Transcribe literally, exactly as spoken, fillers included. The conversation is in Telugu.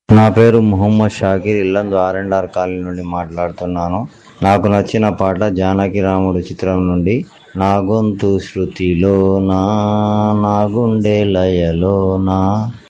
నా పేరు Muhammad Shakir. Yellandu are and are colony నుండి మాట్లాడుతున్నాను. నాకు నచ్చిన పాట జానకి రాముడు చిత్రం నుండి నా గొంతు శృతిలోనా నా గుండె లయలోనా